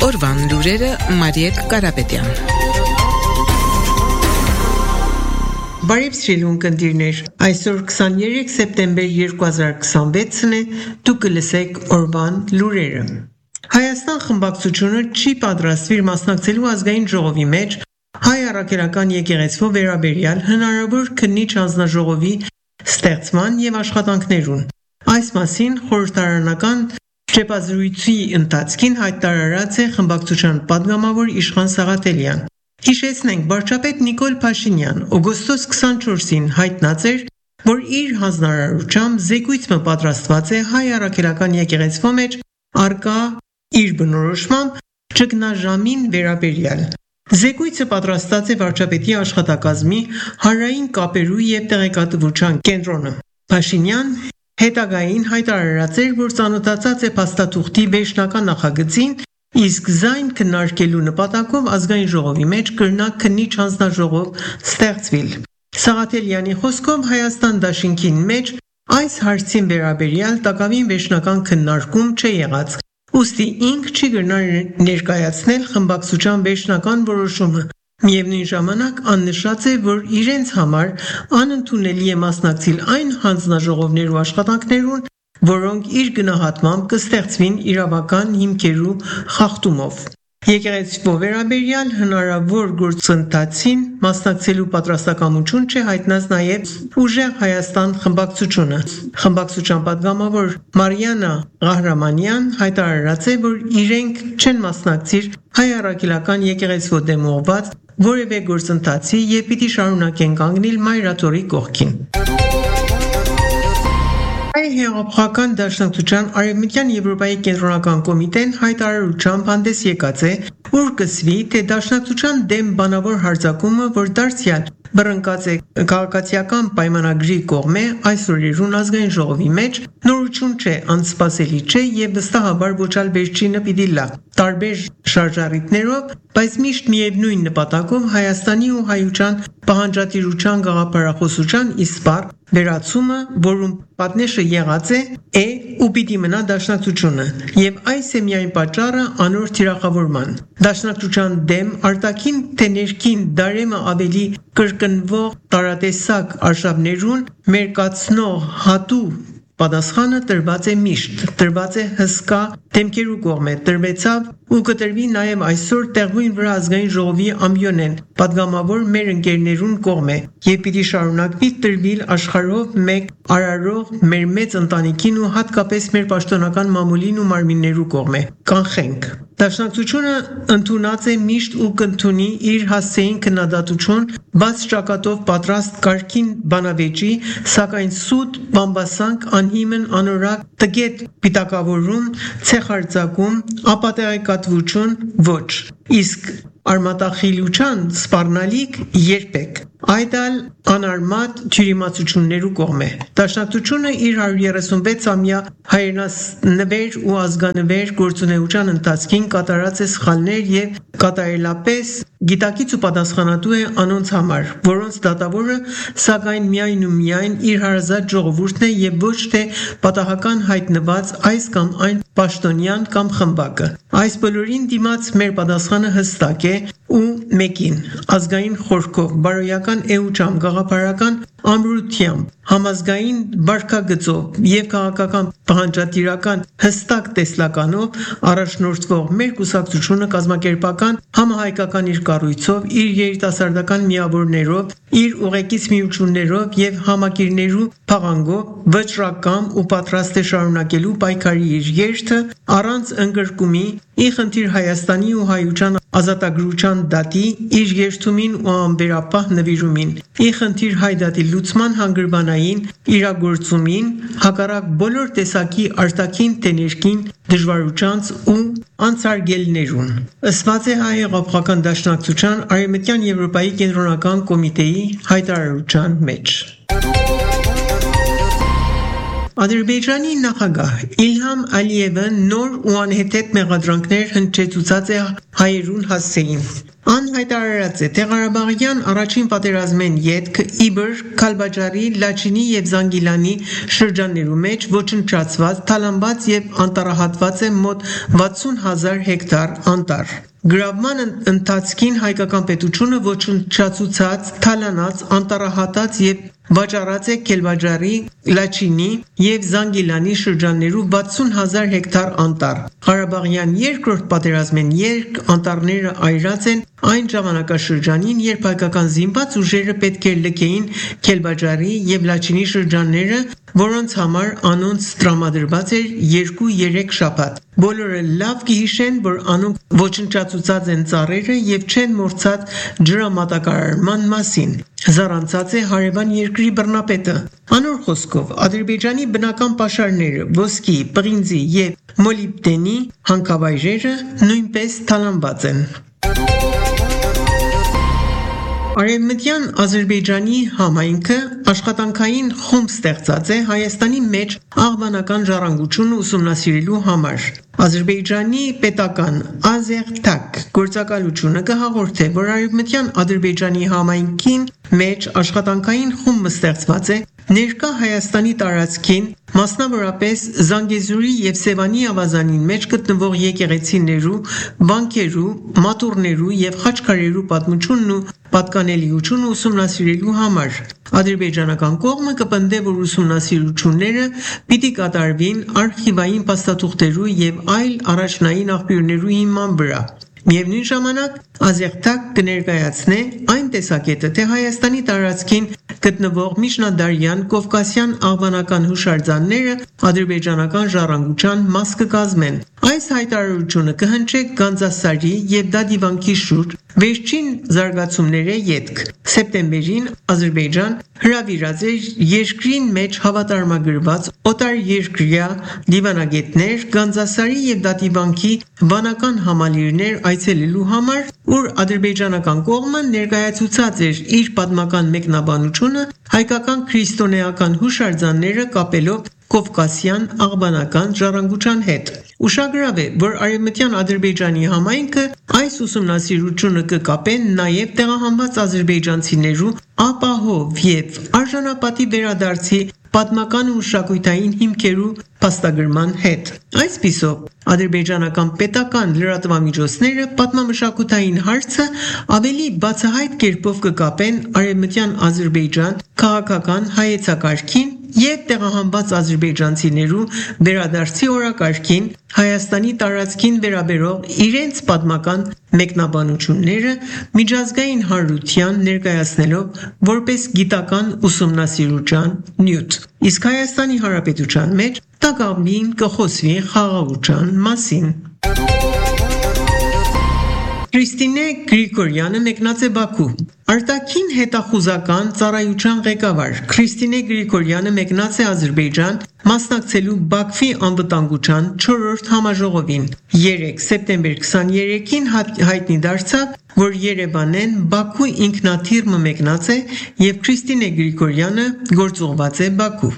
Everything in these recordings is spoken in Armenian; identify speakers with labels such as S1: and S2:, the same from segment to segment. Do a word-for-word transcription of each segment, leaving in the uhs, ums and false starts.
S1: Օրվան լուրերը Մարիետ Կարապետյան։
S2: Բարև սիրուն կնդիրներ, այսօր քսաներեք սեպտեմբեր երկու հազար քսանվեցն է, դուք կլսեք օրվան լուրերը։ Հայաստան խմբակցությունը չի պատրաստվիր մասնակցելու ազգային ժողովի մեջ հայ առաքելական եկեղեցու վերաբերյալ հնարավոր քննիչ հանձնաժողովի ստեղծման եւ աշխատանքներուն։ Այս մասին խորհրդարանական շփազրույցի ընթացքին հայտարարած է խմբակցության падգամավոր Իշխան Սաղաթելյան։ Հիշեցնենք, վարչապետ Նիկոլ Փաշինյան օգոստոս քսանչորսին հայտնած էր, որ իր հանձնարարությամբ զեկույցը պատրաստված է հայ առաքելական եկեղեցու մեջ արկա իր բնորոշմամբ ճգնաժամին վերաբերյալ։ Զեկույցը պատրաստած է վարչապետի աշխատակազմի հանրային կապերու եւ տեղեկատվության կենտրոնը։ Փաշինյան հետագային հայտարարած էր, որ ծանոթացած է փաստաթուղթի վերջնական նախագծին, իսկ զայն քննարկելու նպատակով ազգային ժողովի մեջ կրնա քննիչ հանձնաժողով ստեղծվել։ Սաղաթելյանի խոսքով Հայաստան դաշինքին մեջ այս հարցին վերաբերյալ տակավին վերջնական քննարկում չի եղած, ուստի ինք չի գնար ներկայացնել խմբակցության վերջնական որոշումը։ Միևնույն ժամանակ աննշած է, որ իրենց համար անընդունելի է մասնակցել այն հանձնաժողովներու աշխատանքներուն, որոնք իր գնահատմամբ կստեղծվին իրավական հիմքերու խախտումով։ Եկեղեցու վերաբերյալ հնարավոր գործընթացին մասնակցելու պատրաստակամություն չէ հայտնած նաև Ուժեղ Հայաստան խմբակցությունը։ Խմբակցության падգամավոր Մարիանա Ղահրամանյան հայտարարած է, որ իրենք չեն մասնակցիր հայ առաքելական եկեղեցու դեմ ուղղված որևէ գործընթացի եւ պիտի շարունակեն կանգնել մայրաթորի կողքին։ Հայ հեղափոխական դաշնակցության Արևմտյան Եվրոպայի կենտրոնական կոմիտեն հայտարարությամբ հանդես եկած է, որ կսվի, թե դաշնակցության դեմ բանավոր հարձակումը, որ դարձյալ բռնկած է քաղաքացիական պայմանագրի կողմէ այս օրերուն ազգային ժողովի մեջ, նորություն չէ, անսպասելի չէ եւ վստահաբար ոչալ վերջինը պիտի լա։ Տարբեր շարժառիթներով, բայց միշտ միևնույն նպատակով Հայաստանի ու հայության պահանջատիրության գաղափարախոսության իսպառ վերացումը, որում պատնեշը եղած է, է ու պիտի մնա դաշնակցությունը, եւ այս է միայն պատճառը անոր թիրախավորման։ Դաշնակցության դեմ արտաքին թե ներքին դարեմը ավելի կրկնվող տարատեսակ արշավներուն մերկացնող հատու պատասխանը տրված է միշտ, տրված է հսկա դեմքերու կողմէ, տրվեցավ ու կտրվի նաև այսօր տեղույն վրա ազգային ժողովի ամբիոնեն, падգամավոր մեր ընկերներուն կողմէ, եւ պիտի շարունակվի տրվել աշխարհով մեկ արարող մեր մեծ ընտանիքին ու հատկապես մեր պաշտոնական մամուլին ու մարմիններու կողմէ։ Կանխենք։ Դաշնակցությունը ընդունած է միշտ ու կընդունի իր հասցեին քննադատություն, բաց ճակատով պատրաստ կարգին բանավեճի, սակայն սուտ, բամբասանք, անհիմն, անորակ, տգետ պիտակավորում, ցեխարձակում, ապատեղեկատվություն ոչ, իսկ արմատախիլության սպառնալիք երբեք։ Այդալ անարմատ թյուրիմացություններու կողմ է։ Դաշնակցությունը իր հարյուր երեսունվեց-ամյա հայրենասնվեր ու ազգանվեր գործունեության ընթացքին կատարած է սխալներ եւ կատարելապես գիտակից ու պատասխանատու է անոնց համար, որոնց դատավորը սակայն միայն ու միայն իր հարազատ ժողովուրդն է եւ ոչ թե պատահական հայտնված այս կամ այն պաշտոնյան կամ խմբակը։ Այս բոլորին դիմաց մեր պատասխանը հստակ է ու մեկին, ազգային խորքով, բարոյական էությամբ, գաղափարական ամրությամբ, համազգային վարքագծով եւ քաղաքական պահանջատիրական հստակ տեսլականով առաջնորդվող մեր կուսակցությունը կազմակերպական համահայկական իր կառույցով, իր երիտասարդական միավորներով, իր ուղեկից միություններով եւ համակիրներու փաղանգով վճռակամ ու պատրաստ է շարունակելու պայքարի իր երթը առանց ընկրկումի ի խնդիր Հայաստանի ու հայության ազատագրության դատի իր երթումին ու անվերապահ նվիրումին, ի խնդիր հայ դատի լուծման հանգրվանային իրագործումին, հակառակ բոլոր տեսակի արտաքին թե ներքին դժվարությանց ու անցարգելներուն։ Ըսված է Հայ հեղափոխական դաշնակցության Արևմտյան Եվրոպայի կենտրոնական կոմիտեի հայտարարության մեջ։ Ադրբեջանի նախագահ Իլհամ Ալիևը նոր ու անհետեթ մեղադրանքներ հնչեցուցած է հայերուն հասցեին։ Անհայտարարած է, թե Ղարաբաղյան առաջին պատերազմեն ետք Իբր, Քալբաջարի, Լաչինի եւ Զանգիլանի շրջաններու մեջ ոչնչացված, թալանված եւ անտառահատված է մոտ վաթսուն հազար հեկտար անտառ։ Գրավման ընթացքին հայկական պետությունը ոչնչացուցած, թալանած, անտառահատած եւ վաճառած է Քելբաջարի, Լաչինի եւ Զանգիլանի շրջաններու վաթսուն հազար հեկտար անտառ։ Ղարաբաղյան երկրորդ պատերազմեն երկ անտառները այրած են այն ժամանակաշրջանին, երբ հայկական զինված ուժերը պետք է լքեին Քելբաջարի եւ Լաչինի շրջանները, որոնց համար անոնց տրամադրված էր երկու-երեք շաբաթ։ Բոլորը լավ կհիշեն, որ անոնք ոչնչացուցած են ծառերը եւ չեն մոռացած ջրամատակարարման մասին։ Զառանցած է հարևան երկրի բռնապետը։ Անոր խոսքով, Ադրբեջանի բնական պաշարները, ոսկի, պղինձի եւ մոլիբդենի հանքավայրերը նույնպես թալանված են։ Արևմտյան Ադրբեջանի համայնքը աշխատանքային խումբ ստեղծած է Հայաստանի մեջ աղբանական ժառանգությունը ուսումնասիրելու համար։ Ադրբեջանի պետական Ազեղթակ գործակալությունը կհաղորդե, որ Արևմտյան Ադրբեջանի համայնքին մեջ աշխատանքային խումբը ստեղծված է ներկա Հայաստանի տարածքին, մասնավորապես Զանգեզուրի եւ Սևանի ավազանին մեջ գտնվող եկեղեցիներու, բանկերու, մատուռներու եւ խաչքարերու պատմությունն ու պատկանելիությունը ուսումնասիրելու համար։ Ադրբեջանական կողմը կպնդե, որ ուսումնասիրությունները պիտի կատարվին արխիվային փաստաթուղթերու եւ այլ առաջնային աղբյուրներու հիման վրա։ Միևնույն ժամանակ Ազեղթակ կներկայացնե այն տեսակետը, թե Հայաստանի տարածքին գտնվող միջնադարյան կովկասյան աղբանական հուշարձանները ադրբեջանական ժառանգության մաս կկազմեն։ Այս հայտարարությունը կհնչե Գանձասարի եւ Դադիվանքի շուրջ վերջին զարգացումները ետք։ Սեպտեմբերին Ադրբեջան հրավիրած էր երկրին մեջ հավատարմագրված օտարերկրյա դիվանագետներ Գանձասարի եւ Դադիվանքի վանական համալիրներ այցելելու համար, ուր ադրբեջանական կողմը ներկայացուցած էր իր պատմական մեկնաբանությունը հայկական քրիստոնեական հուշարձանները կապելով Կովկասյան աղբանական ժառանգության հետ։ Ուշագրավ է, որ Արևմտյան Ադրբեջանի համայնքը այս ուսումնասիրությունը կկապեն նաև տեղահանված ադրբեջանցիներու ապահով եւ արժանապատի վերադարձի պատմական ու մշակութային հիմքերու փաստագրման հետ։ Այսպիսով, ադրբեջանական պետական լրատվամիջոցները պատմամշակութային հարցը ավելի բացահայտ կերպով կկապեն Արևմտյան Ադրբեջան քաղաքական հայեցակարգին եւ տեղահանված ադրբեջանցիներու վերադարձի օրակարգին Հայաստանի տարածքին վերաբերող իրենց պատմական մեկնաբանությունները միջազգային հանրության ներկայացնելով որպես գիտական ուսումնասիրության նյութ։ Իսկ Հայաստանի Հանրապետության մեջ տակավին կխոսվի խաղաղության մասին։ Քրիստինե Գրիգորյանը մեկնած է Բաքու։ Արտաքին հետախուզական ծառայության ղեկավար Քրիստինե Գրիգորյանը մեկնած է Ադրբեջան մասնակցելու Բաքվի անվտանգության չորրորդ համաժողովին։ երեք սեպտեմբեր քսաներեքին հայտնի դարձավ, որ Երևանեն Բաքու ինքնաթիռը մեկնած է եւ Քրիստինե Գրիգորյանը գործուղված է Բաքու։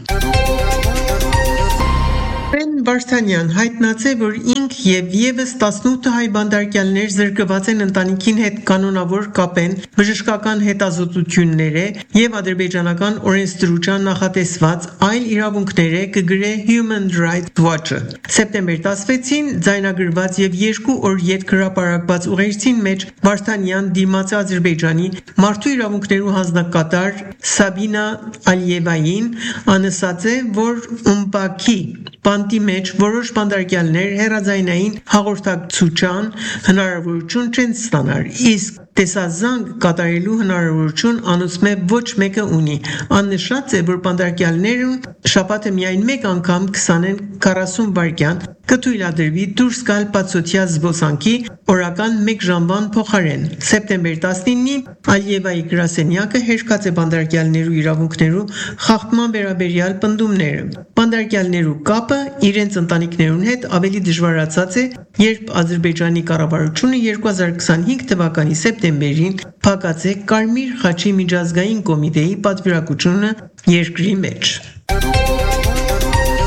S2: Վարդանյան հայտնած է, որ ինք եւ եւս տասնութ հայ բանդարկյալներ զրկված են ընտանիքին հետ կանոնավոր կապեն բժշկական հետազոտությունները եւ ադրբեջանական օրենսդրության նախատեսված այլ իրավունքները կգրե Human Rights Watch-ը։ Սեպտեմբեր տասնվեցին ձայնագրված եւ երկու օր յետ հրապարակված ուղերձին մեջ Վարդանյան դիմաց Ադրբեջանի մարդու իրավունքներու հանձնակատար Սաբինա Ալիևային անասած է, որ ումբակի բանտի մեջ որոշ բանդարկյալներ հեռաձայնային հաղորդակցության հնարավորություն չեն ստանալ, իսկ տեսազանգ կատարելու հնարավորություն անոնցմե ոչ մեկը ունի։ Աննշած է, որ բանդարկյալները շաբաթը միայն մեկ անգամ քսանեն քառասուն վայրկյան կթույլատրվի դուրս գալ բացօթյա զբոսանքի օրական մեկ ժամվան փոխարեն։ Սեպտեմբեր տասնինին Ալիևայի գրասենյակը հերքած է բանդարկյալներու իրավունքներու խախտման վերաբերյալ պնդումները։ Բանդարկյալներու կապը իրենց ընտանիքներուն հետ ավելի դժվարացած է, երբ Ադրբեջանի կառավարությունը երկու հազար քսանհինգ թվականի սեպտեմբերին փակած է Կարմիր խաչի միջազգային կոմիտեի պատվիրակությունը երկրի մեջ։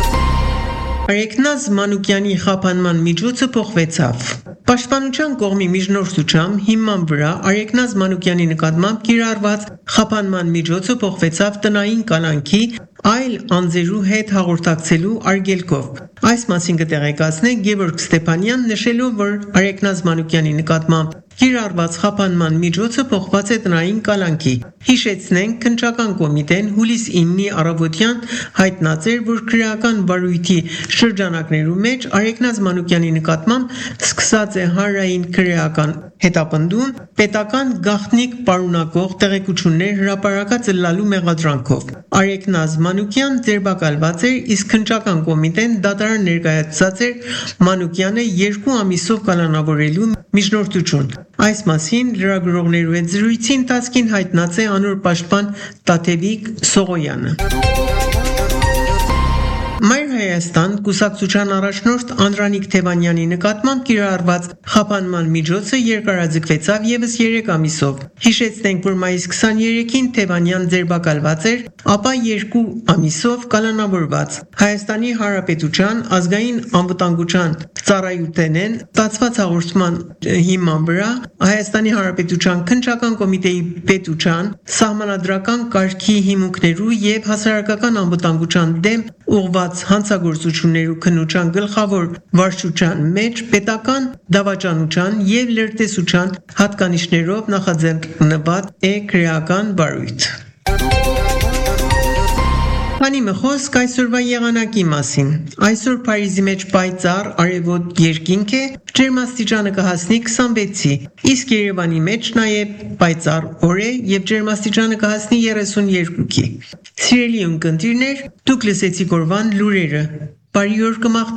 S2: Արեգնազ Մանուկյանի խափանման միջոցը փոխվեցավ։ Պաշտպանության կողմի միջնորդությամբ հիման վրա Արեգնազ Մանուկյանի նկատմամբ կիրառված խափանման միջոցը փոխվեցավ տնային կալանքի այլ անձերու հետ հաղորդակցելու արգելքով։ Այս մասին կտեղեկացնե Գևորգ Ստեփանյան, նշելով, որ Արեգնազ Մանուկյանի նկատմամբ կիրառված խափանման միջոցը փոխված է տնային կալանքի։ Հիշեցնենք, քննչական կոմիտեն հուլիս իննի առավոտյան հայտնած էր, որ քրեական վարույթի շրջանակներու մեջ Արեգնազ Մանուկյանի նկատմամբ սկսած է հանրային քրեական հետապնդում պետական գաղտնիք պարունակող տեղեկություններ հրապարակած լալու մեղադրանքով։ Արեգնազ Մանուկյան ձերբակալված էր, իսկ քննչական կոմիտեն դատարան ներկայացած էր Մանուկյանը երկու ամիսով կալանավորելու միջնորդություն։ Այս մասին լրագրողներու հետ զրույցի ընթացքին հայտնած է անոր պաշտպան Տաթևիկ Սողոյանը։ Մայր Հայաստան կուսակցության առաջնորդ Անդրանիկ Թևանյանի նկատմամբ կիրառված խափանման միջոցը երկարաձգվեցավ եւս երեք ամիսով։ Հիշեցնենք, որ մայիսի քսաներեքին Թևանյան ձերբակալված էր, ապա երկու ամիսով կալանավորված։ Հայաստանի Հանրապետության ազգային անվտանգության ծառայությունեն ստացված հաղորդման հիման վրա Հայաստանի Հանրապետության քննչական կոմիտեի պետության սահմանադրական կարգի հիմունքներու եւ հասարակական անվտանգության դեմ ուղղված հանցագործություններու քննության գլխավոր վարչության մեջ պետական դավաճանության եւ լրտեսության հատկանիշներով նախաձեռնված է քրեական վարույթ։ Քանի մխոսք այսօրվա եղանակի մասին։ Այսօր Փարիզի մեջ պայծառ արևոտ երկինք է, ջերմաստիճանը կհասնի քսանվեցի, իսկ Երևանի մեջ նաև պայծառ օր է եւ ջերմաստիճանը կհասնի երեսունյոթի։ Սիրելի ունկնդիրներ, դուք լսեցիք օրվան լուրերը։ Բարի օր կմաղթ